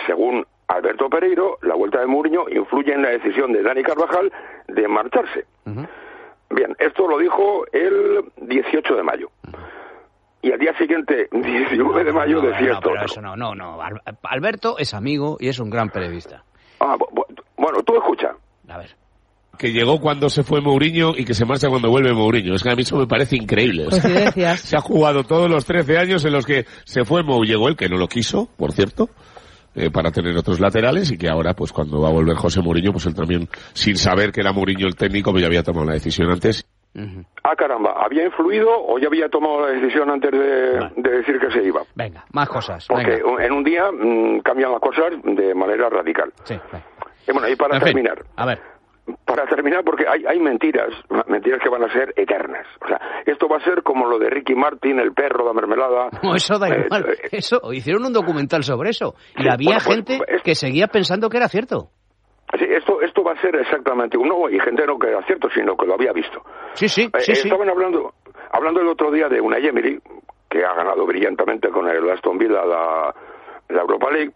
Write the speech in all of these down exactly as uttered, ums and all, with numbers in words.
según Alberto Pereiro, la vuelta de Mourinho influye en la decisión de Dani Carvajal de marcharse. Uh-huh. Bien, esto lo dijo el dieciocho de mayo. Uh-huh. Y al día siguiente, diecinueve de mayo, no, no, decía no, esto. Pero eso no, no, no. Alberto es amigo y es un gran periodista. Ah, bueno, tú escucha. A ver. Que llegó cuando se fue Mourinho y que se marcha cuando vuelve Mourinho. Es que a mí eso me parece increíble. O sea, se ha jugado todos los trece años en los que se fue Mourinho, llegó él, que no lo quiso, por cierto, eh, para tener otros laterales, y que ahora, pues cuando va a volver José Mourinho, pues él también, sin saber que era Mourinho el técnico, pues ya había tomado la decisión antes. Uh-huh. Ah, caramba, ¿había influido o ya había tomado la decisión antes de, vale. de decir que se iba? Venga, más cosas. Porque venga. en un día mmm, cambian las cosas de manera radical. Sí, y bueno, y para en terminar... Fin, a ver. Para terminar, porque hay, hay mentiras, mentiras que van a ser eternas. O sea, esto va a ser como lo de Ricky Martin, el perro, la mermelada. No, eso da igual. Eh, eso, hicieron un documental sobre eso. Y sí, había bueno, gente pues, es, que seguía pensando que era cierto. Sí, esto, esto va a ser exactamente uno, y gente no que era cierto, sino que lo había visto. Sí, sí, sí, eh, sí. Estaban hablando, hablando el otro día de Unai Emery, que ha ganado brillantemente con el Aston Villa la, la Europa League.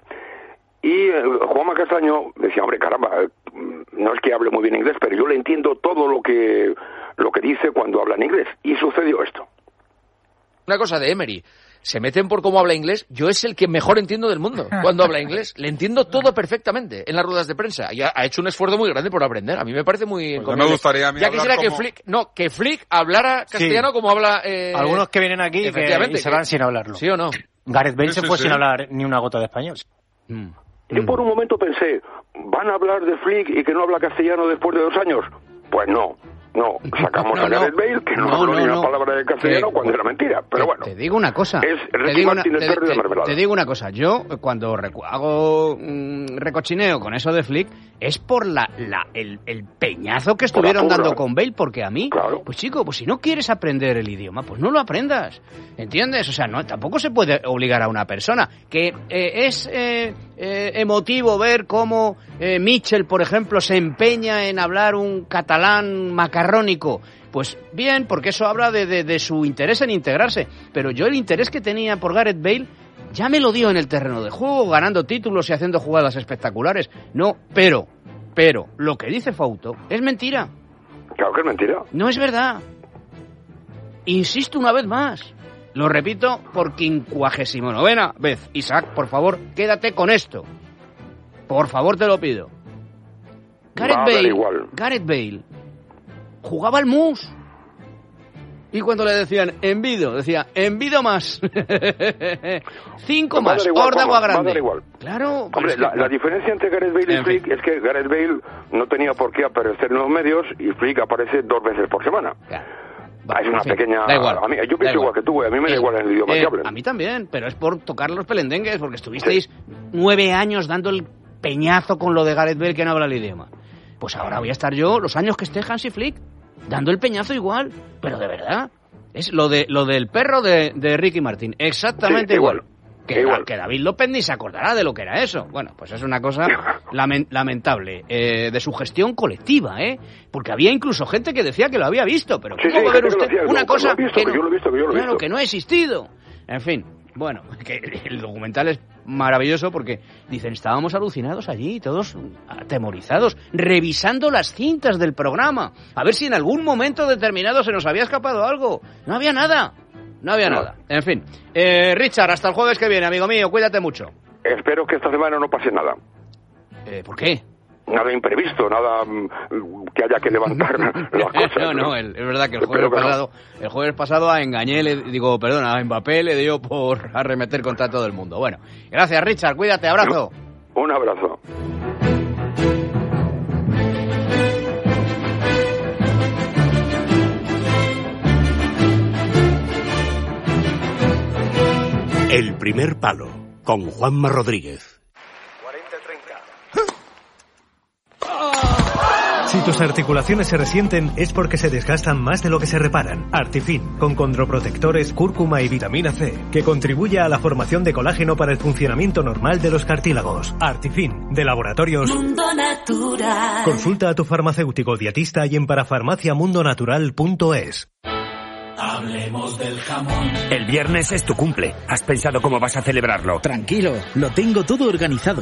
Y eh, Juanma Castaño decía, hombre, caramba, eh, no es que hable muy bien inglés, pero yo le entiendo todo lo que lo que dice cuando habla en inglés. Y sucedió esto. Una cosa de Emery, se meten por cómo habla inglés, yo es el que mejor entiendo del mundo cuando habla inglés. Le entiendo todo perfectamente en las ruedas de prensa. Y ha, ha hecho un esfuerzo muy grande por aprender. A mí me parece muy... Pues me gustaría a mí ya quisiera que como... Flick, no, que Flick hablara castellano sí. como habla... Eh, Algunos que vienen aquí que, y se van que... sin hablarlo. ¿Sí o no? Gareth Bale sí, se fue sí. sin hablar ni una gota de español. Mm. Yo por un momento pensé, ¿van a hablar de Flick y que no habla castellano después de dos años? Pues no, no. Sacamos no, a Gareth Bale, que no, no habló no, ni una no. palabra de castellano que, cuando era mentira. Pero te, bueno. Te digo una cosa. Es te digo una, te, te, te, te digo una cosa. Yo, cuando recu- hago mmm, recochineo con eso de Flick, es por la, la el, el peñazo que estuvieron dando con Bale, porque a mí, claro. pues chico, pues si no quieres aprender el idioma, pues no lo aprendas. ¿Entiendes? O sea, no tampoco se puede obligar a una persona. Que eh, es eh, eh, emotivo ver cómo eh, Mitchell, por ejemplo, se empeña en hablar un catalán macarrónico. Pues bien, porque eso habla de, de, de su interés en integrarse. Pero yo el interés que tenía por Gareth Bale ya me lo dio en el terreno de juego, ganando títulos y haciendo jugadas espectaculares. No, pero, pero, lo que dice Fouto es mentira. Claro que es mentira. No es verdad. Insisto una vez más. Lo repito por quincuagésimo novena vez. Isaac, por favor, quédate con esto. Por favor, te lo pido. Gareth Bale, igual. Gareth Bale jugaba al mus. Y cuando le decían envido, decía envido más. Cinco pues más, igual, órdago a grande. Igual. Claro. Hombre, la, la diferencia entre Gareth Bale y en Flick fin. es que Gareth Bale no tenía por qué aparecer en los medios y Flick aparece dos veces por semana. Claro. Va, es una en fin, pequeña... Da igual, a mí, yo pienso igual. igual que tú, a mí me da eh, igual en el idioma eh, que hablen. A mí también, pero es por tocar los pelendengues, porque estuvisteis sí. nueve años dando el peñazo con lo de Gareth Bale que no habla el idioma. Pues ahora voy a estar yo, los años que esté Hansi Flick, dando el peñazo igual, pero de verdad. Es lo de lo del perro de, de Ricky Martin, exactamente sí, igual. igual. Que, igual. que David López ni se acordará de lo que era eso. Bueno, pues es una cosa lamen, lamentable eh, de su gestión colectiva, ¿eh? Porque había incluso gente que decía que lo había visto, pero sí, ¿cómo sí, va a ver usted decía, una no, cosa visto, que, no, que, yo lo he visto, que yo lo he claro, visto. que no ha existido? En fin, bueno, que el documental es maravilloso porque dicen, estábamos alucinados allí, todos atemorizados, revisando las cintas del programa, a ver si en algún momento determinado se nos había escapado algo. No había nada. No había no. nada. En fin. Eh, Richard, hasta el jueves que viene, amigo mío. Cuídate mucho. Espero que esta semana no pase nada. Eh, ¿Por qué? Nada imprevisto, nada mm, que haya que levantar las cosas. No, no, el, es verdad que el jueves pasado no. el jueves pasado a Engañé, le, digo, perdona, a Mbappé le dio por arremeter contra todo el mundo. Bueno, gracias, Richard. Cuídate. Abrazo. Un abrazo. El primer palo, con Juanma Rodríguez. cuarenta treinta. Si tus articulaciones se resienten es porque se desgastan más de lo que se reparan. Artifin, con condroprotectores, cúrcuma y vitamina C, que contribuye a la formación de colágeno para el funcionamiento normal de los cartílagos. Artifin, de Laboratorios Mundo Natural. Consulta a tu farmacéutico dietista y en parafarmacia mundo natural punto es. Hablemos del jamón. El viernes es tu cumple. ¿Has pensado cómo vas a celebrarlo? Tranquilo, lo tengo todo organizado.